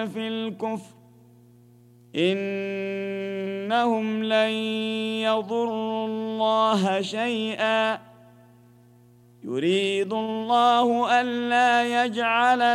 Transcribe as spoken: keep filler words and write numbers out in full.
في الكفر إنهم لن يضروا الله شيئا يريد الله ألا يجعل